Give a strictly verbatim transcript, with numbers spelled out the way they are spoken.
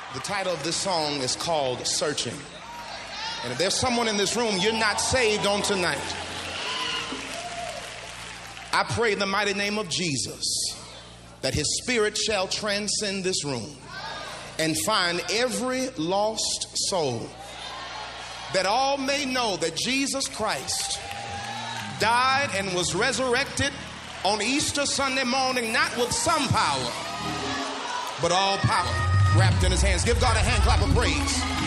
The title of this song is called Searching. And if there's someone in this room, you're not saved on tonight, I pray in the mighty name of Jesus that his spirit shall transcend this room and find every lost soul, that all may know that Jesus Christ died and was resurrected on Easter Sunday morning, not with some power, but all power wrapped in his hands. Give God a hand clap of praise.